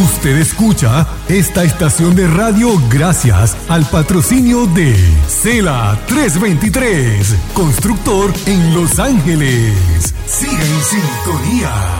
Usted escucha esta estación de radio gracias al patrocinio de Cela 323, constructor en Los Ángeles. Siga en sintonía.